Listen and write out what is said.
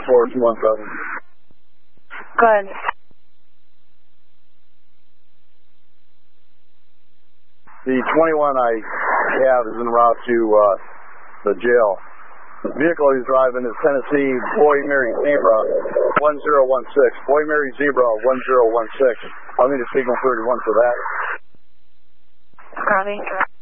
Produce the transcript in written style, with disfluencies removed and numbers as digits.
217. Good. The 21 I have is en route to the jail. The vehicle he's driving is Tennessee Boy Mary Zebra 1016. Boy Mary Zebra 1016. I'll need to signal 31 for that. Copy.